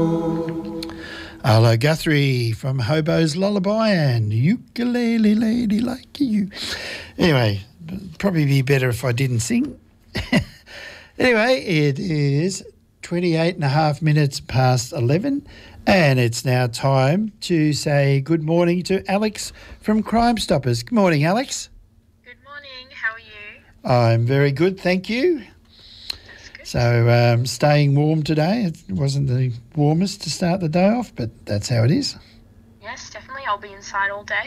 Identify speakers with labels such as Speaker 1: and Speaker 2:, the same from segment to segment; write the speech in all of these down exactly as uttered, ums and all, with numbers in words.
Speaker 1: Arlo Guthrie from Hobo's Lullaby and Ukulele Lady Like You. Anyway, probably be better if I didn't sing. Anyway, it is twenty-eight and a half minutes past eleven, and it's now time to say good morning to Alex from Crime Stoppers. Good morning, Alex.
Speaker 2: Good morning. How are you?
Speaker 1: I'm very good, thank you. So um, staying warm today. It wasn't the warmest to start the day off, but that's how it is.
Speaker 2: Yes, definitely. I'll be inside all day.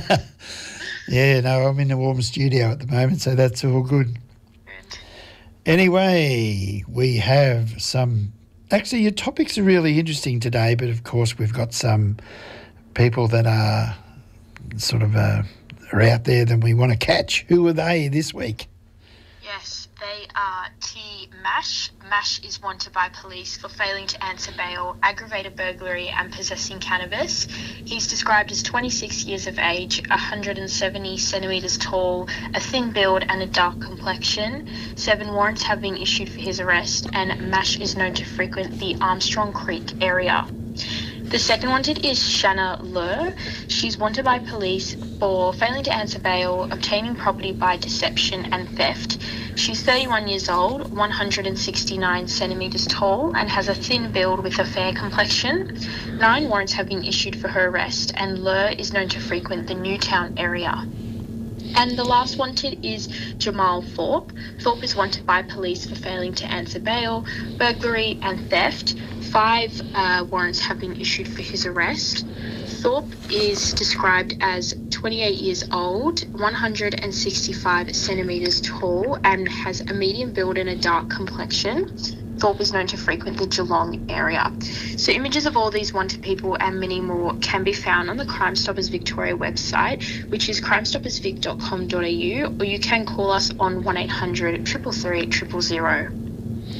Speaker 1: Yeah, no, I'm in the warm studio at the moment, so that's all good.
Speaker 2: Good.
Speaker 1: Anyway, we have some... Actually, your topics are really interesting today, but of course we've got some people that are sort of uh, are out there that we want to catch. Who are they this week?
Speaker 2: Yes, they are T. Mash. Mash is wanted by police for failing to answer bail, aggravated burglary and possessing cannabis. He's described as twenty-six years of age, one hundred seventy centimetres tall, a thin build and a dark complexion. Seven warrants have been issued for his arrest, and Mash is known to frequent the Armstrong Creek area. The second wanted is Shanna Lur. She's wanted by police for failing to answer bail, obtaining property by deception and theft. She's thirty-one years old, one hundred sixty-nine centimetres tall, and has a thin build with a fair complexion. Nine warrants have been issued for her arrest, and Lur is known to frequent the Newtown area. And the last wanted is Jamal Thorpe. Thorpe is wanted by police for failing to answer bail, burglary and theft. Five uh, warrants have been issued for his arrest. Thorpe is described as twenty-eight years old, one hundred sixty-five centimetres tall, and has a medium build and a dark complexion. Thorpe is known to frequent the Geelong area. So images of all these wanted people and many more can be found on the Crime Stoppers Victoria website, which is crime stoppers vic dot com dot a u, or you can call us on one eight hundred, three three three, zero zero zero.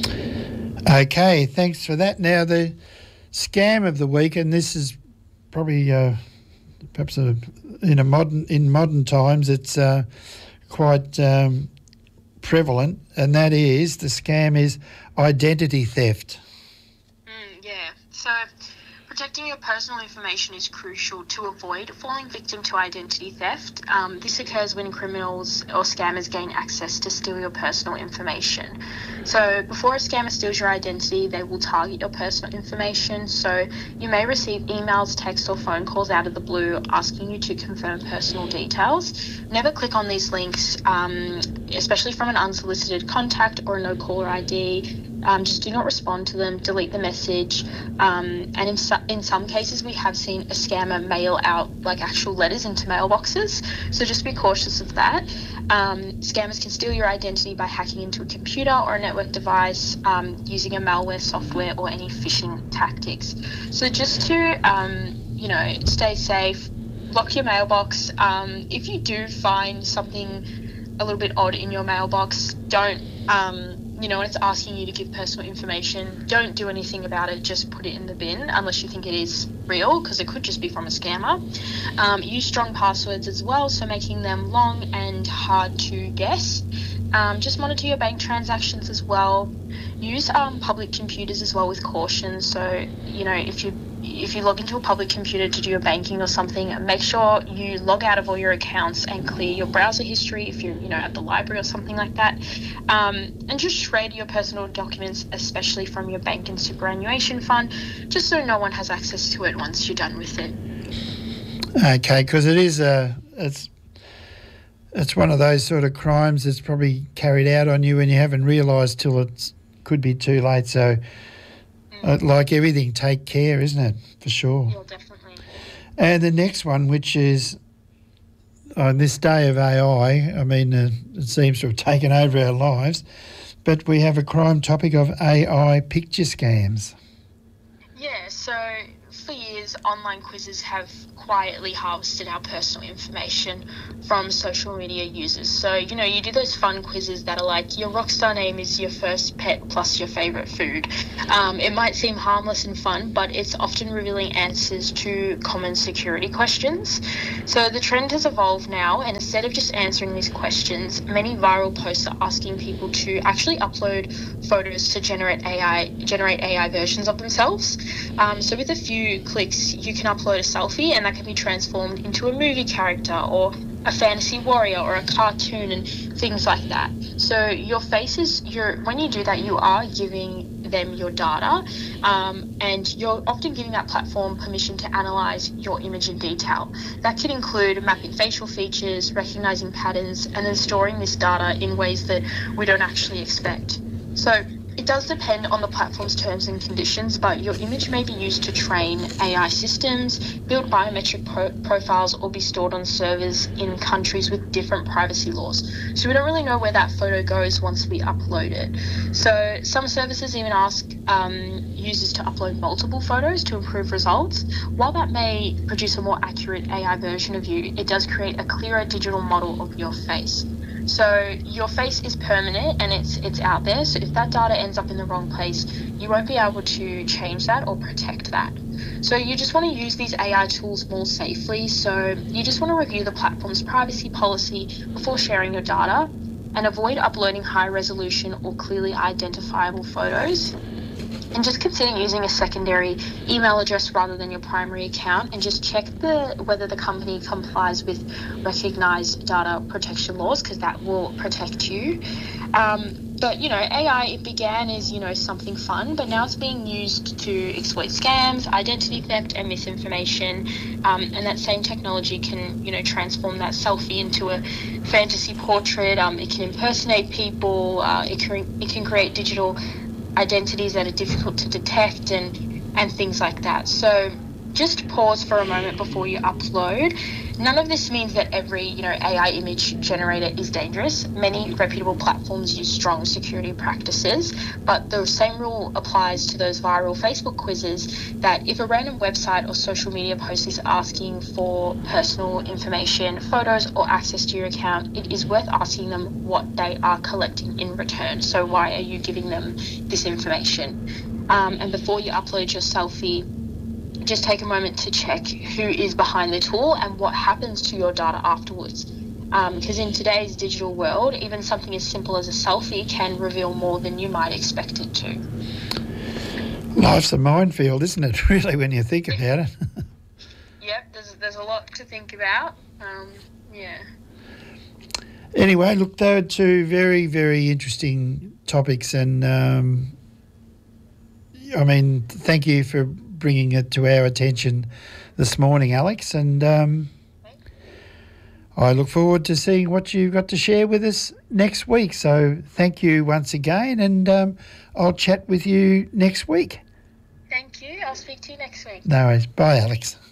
Speaker 1: Okay, thanks for that. Now, the scam of the week, and this is probably uh, perhaps a, in a modern in modern times, it's uh, quite um, prevalent, and that is the scam is identity theft.
Speaker 2: Mm, yeah, so protecting your personal information is crucial to avoid falling victim to identity theft. Um, this occurs when criminals or scammers gain access to steal your personal information. So before a scammer steals your identity, they will target your personal information. So you may receive emails, texts or phone calls out of the blue asking you to confirm personal details. Never click on these links, um, especially from an unsolicited contact or a no-caller I D. Um, just do not respond to them, delete the message, um, and in, su- in some cases we have seen a scammer mail out like actual letters into mailboxes, so just be cautious of that. Um, scammers can steal your identity by hacking into a computer or a network device, um, using a malware software or any phishing tactics. So just to, um, you know, stay safe, lock your mailbox. Um, if you do find something a little bit odd in your mailbox, don't... Um, you know, when it's asking you to give personal information, don't do anything about it, just put it in the bin unless you think it is real, because it could just be from a scammer. Um, use strong passwords as well, so making them long and hard to guess. Um, just monitor your bank transactions as well. Use um, public computers as well with caution. So, you know, if you if you log into a public computer to do your banking or something, make sure you log out of all your accounts and clear your browser history if you're, you know, at the library or something like that. Um, and just shred your personal documents, especially from your bank and superannuation fund, just so no one has access to it once you're done with it.
Speaker 1: Okay, because it is a it's it's one of those sort of crimes that's probably carried out on you and you haven't realised till it could be too late. So, mm. uh, like everything, take care, isn't it? For sure.
Speaker 2: Yeah, definitely.
Speaker 1: And the next one, which is on this day of A I, I mean, uh, it seems to have taken over our lives, but we have a crime topic of A I picture scams.
Speaker 2: Yeah, so for years, online quizzes have quietly harvested our personal information from social media users. So, you know, you do those fun quizzes that are like, your rockstar name is your first pet plus your favourite food. Um, it might seem harmless and fun, but it's often revealing answers to common security questions. So the trend has evolved now, and instead of just answering these questions, many viral posts are asking people to actually upload photos to generate A I, generate A I versions of themselves. Um, so with a few clicks, you can upload a selfie and that can be transformed into a movie character or a fantasy warrior or a cartoon and things like that. So your face is, your when you do that, you are giving them your data, um, and you're often giving that platform permission to analyze your image in detail. That could include mapping facial features, recognizing patterns, and then storing this data in ways that we don't actually expect. So it does depend on the platform's terms and conditions, but your image may be used to train A I systems, build biometric pro- profiles, or be stored on servers in countries with different privacy laws. So we don't really know where that photo goes once we upload it. So some services even ask um, users to upload multiple photos to improve results. While that may produce a more accurate A I version of you, it does create a clearer digital model of your face. So your face is permanent and it's it's out there. So if that data ends up in the wrong place, you won't be able to change that or protect that. So you just want to use these A I tools more safely. So you just want to review the platform's privacy policy before sharing your data and avoid uploading high resolution or clearly identifiable photos. And just consider using a secondary email address rather than your primary account, and just check the whether the company complies with recognized data protection laws, because that will protect you. Um, but, you know, A I, it began as, you know, something fun, but now it's being used to exploit scams, identity theft, and misinformation. Um, and that same technology can, you know, transform that selfie into a fantasy portrait. Um, it can impersonate people. Uh, it can it can create digital identities that are difficult to detect and and things like that. So just pause for a moment before you upload. None of this means that every, you know, A I image generator is dangerous. Many reputable platforms use strong security practices, but the same rule applies to those viral Facebook quizzes, that if a random website or social media post is asking for personal information, photos, or access to your account, it is worth asking them what they are collecting in return. So why are you giving them this information? Um, and before you upload your selfie, just take a moment to check who is behind the tool and what happens to your data afterwards. Because um, in today's digital world, even something as simple as a selfie can reveal more than you might expect it to.
Speaker 1: Life's a minefield, isn't it, really, when you think about it?
Speaker 2: Yep, there's, there's a lot to think about. Um, yeah.
Speaker 1: Anyway, look, they were two very, very interesting topics, and um, I mean, thank you for bringing it to our attention this morning, Alex, and um, I look forward to seeing what you've got to share with us next week. So thank you once again, and um, I'll chat with you next week.
Speaker 2: Thank you. I'll speak to you next week.
Speaker 1: No worries. Bye, Alex.